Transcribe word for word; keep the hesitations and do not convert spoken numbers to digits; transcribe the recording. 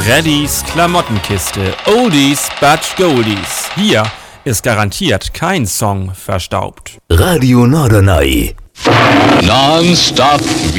Freddys Klamottenkiste. Oldies but Goldies. Hier ist garantiert kein Song verstaubt. Radio Norderney. Non-stop